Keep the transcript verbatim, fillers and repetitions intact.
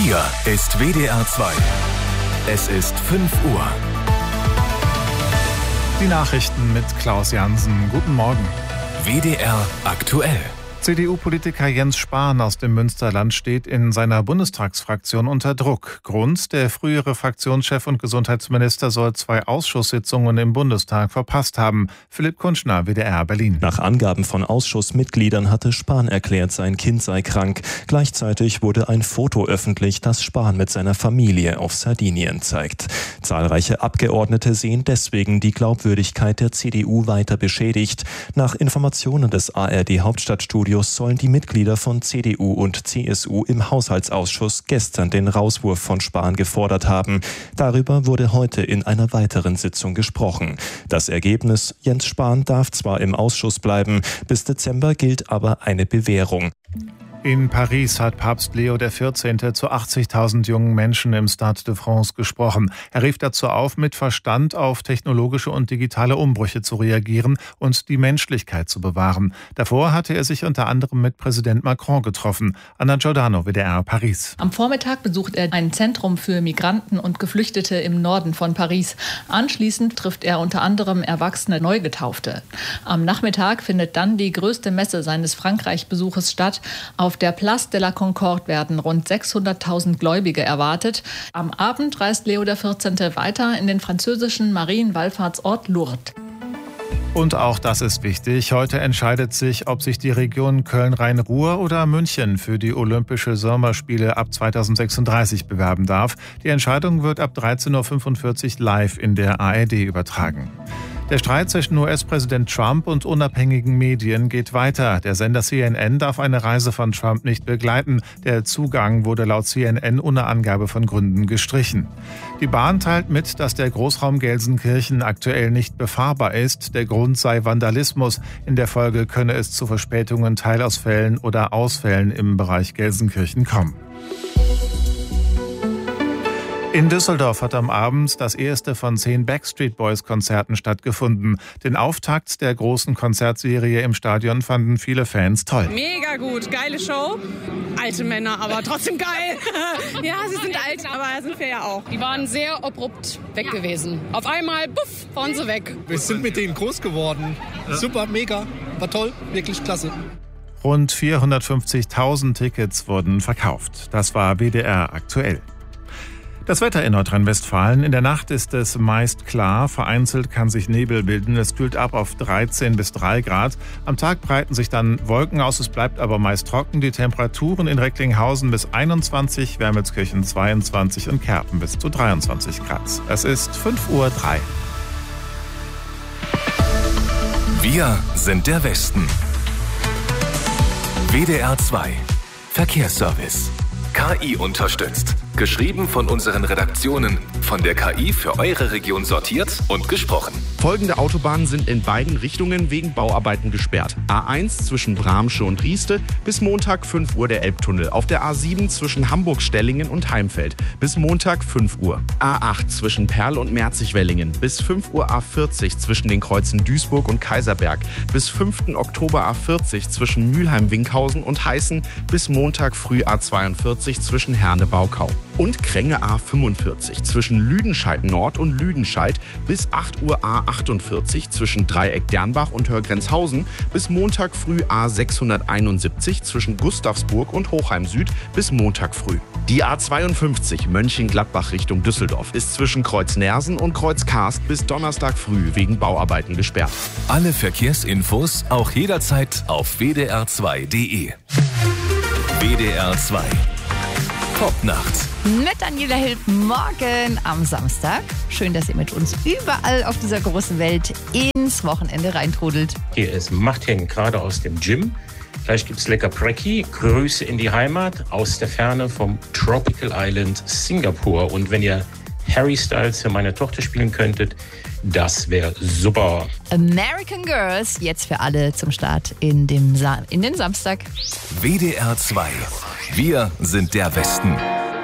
Hier ist W D R zwei. Es ist fünf Uhr. Die Nachrichten mit Klaus Jansen. Guten Morgen. W D R aktuell. C D U-Politiker Jens Spahn aus dem Münsterland steht in seiner Bundestagsfraktion unter Druck. Grund: Der frühere Fraktionschef und Gesundheitsminister soll zwei Ausschusssitzungen im Bundestag verpasst haben. Philipp Kunschner, W D R Berlin. Nach Angaben von Ausschussmitgliedern hatte Spahn erklärt, sein Kind sei krank. Gleichzeitig wurde ein Foto öffentlich, das Spahn mit seiner Familie auf Sardinien zeigt. Zahlreiche Abgeordnete sehen deswegen die Glaubwürdigkeit der C D U weiter beschädigt. Nach Informationen des A R D-Hauptstadtstudios sollen die Mitglieder von C D U und C S U im Haushaltsausschuss gestern den Rauswurf von Spahn gefordert haben. Darüber wurde heute in einer weiteren Sitzung gesprochen. Das Ergebnis: Jens Spahn darf zwar im Ausschuss bleiben, bis Dezember gilt aber eine Bewährung. In Paris hat Papst Leo der vierzehnte zu achtzigtausend jungen Menschen im Stade de France gesprochen. Er rief dazu auf, mit Verstand auf technologische und digitale Umbrüche zu reagieren und die Menschlichkeit zu bewahren. Davor hatte er sich unter anderem mit Präsident Macron getroffen. Anna Giordano, W D R Paris. Am Vormittag besucht er ein Zentrum für Migranten und Geflüchtete im Norden von Paris. Anschließend trifft er unter anderem erwachsene Neugetaufte. Am Nachmittag findet dann die größte Messe seines Frankreich-Besuches statt. Auf der Place de la Concorde werden rund sechshunderttausend Gläubige erwartet. Am Abend reist Leo der vierzehnte weiter in den französischen Marienwallfahrtsort Lourdes. Und auch das ist wichtig. Heute entscheidet sich, ob sich die Region Köln-Rhein-Ruhr oder München für die Olympische Sommerspiele ab zweitausendsechsunddreißig bewerben darf. Die Entscheidung wird ab dreizehn Uhr fünfundvierzig live in der A R D übertragen. Der Streit zwischen U S-Präsident Trump und unabhängigen Medien geht weiter. Der Sender C N N darf eine Reise von Trump nicht begleiten. Der Zugang wurde laut C N N ohne Angabe von Gründen gestrichen. Die Bahn teilt mit, dass der Großraum Gelsenkirchen aktuell nicht befahrbar ist. Der Grund sei Vandalismus. In der Folge könne es zu Verspätungen, Teilausfällen oder Ausfällen im Bereich Gelsenkirchen kommen. In Düsseldorf hat am Abend das erste von zehn Backstreet Boys Konzerten stattgefunden. Den Auftakt der großen Konzertserie im Stadion fanden viele Fans toll. Mega gut, geile Show. Alte Männer, aber trotzdem geil. Ja, sie sind alt, aber sind wir ja auch. Die waren sehr abrupt weg gewesen. Auf einmal, buff, waren sie weg. Wir sind mit denen groß geworden. Super, mega, war toll, wirklich klasse. Rund vierhundertfünfzigtausend Tickets wurden verkauft. Das war W D R aktuell. Das Wetter in Nordrhein-Westfalen: In der Nacht ist es meist klar, vereinzelt kann sich Nebel bilden. Es kühlt ab auf dreizehn bis drei Grad. Am Tag breiten sich dann Wolken aus, es bleibt aber meist trocken. Die Temperaturen in Recklinghausen bis einundzwanzig, Wermelskirchen zweiundzwanzig und Kerpen bis zu dreiundzwanzig Grad. Es ist fünf Uhr drei. Wir sind der Westen. W D R zwei Verkehrsservice. K I unterstützt. Geschrieben von unseren Redaktionen. Von der K I für eure Region sortiert und gesprochen. Folgende Autobahnen sind in beiden Richtungen wegen Bauarbeiten gesperrt. A eins zwischen Bramsche und Rieste bis Montag fünf Uhr der Elbtunnel. Auf der A sieben zwischen Hamburg-Stellingen und Heimfeld bis Montag fünf Uhr. A acht zwischen Perl und Merzig-Wellingen bis fünf Uhr. A vierzig zwischen den Kreuzen Duisburg und Kaiserberg bis fünften Oktober. A vierzig zwischen Mülheim-Winkhausen und Heißen bis Montag früh. A zweiundvierzig zwischen Herne-Baukau. Und Kränge A fünfundvierzig zwischen Lüdenscheid Nord und Lüdenscheid bis acht Uhr. A achtundvierzig zwischen Dreieck Dernbach und Hörgrenzhausen bis Montag früh. A sechshunderteinundsiebzig zwischen Gustavsburg und Hochheim Süd bis Montag früh. Die A zweiundfünfzig Mönchengladbach Richtung Düsseldorf ist zwischen Kreuz Nersen und Kreuz Karst bis Donnerstag früh wegen Bauarbeiten gesperrt. Alle Verkehrsinfos auch jederzeit auf w d r zwei punkt d e. W D R zwei Popnacht. Mit Daniela Hilf morgen am Samstag. Schön, dass ihr mit uns überall auf dieser großen Welt ins Wochenende reintrudelt. Hier ist Martin, gerade aus dem Gym. Gleich gibt's lecker Brekkie. Grüße in die Heimat aus der Ferne vom Tropical Island Singapur. Und wenn ihr Harry Styles für meine Tochter spielen könntet, das wäre super. American Girls, jetzt für alle zum Start in, dem Sa- in den Samstag. W D R zwei. Wir sind der Westen.